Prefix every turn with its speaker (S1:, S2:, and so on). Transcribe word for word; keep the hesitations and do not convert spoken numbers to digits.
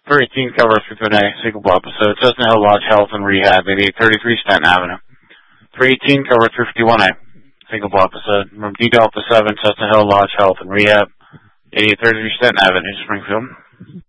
S1: three eighteen cover fifty-one A, single block episode, Chestnut Hill Lodge Health and Rehab, eighty-eight thirty-three Stanton Avenue. three eighteen cover fifty-one A, single block episode, from D Delta seven, Chestnut Hill Lodge Health and Rehab, eighty-eight thirty-three Stanton Avenue, Springfield.